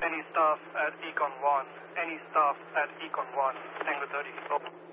Any staff at Econ 1. Any staff at Econ 1. Tango 30. Over.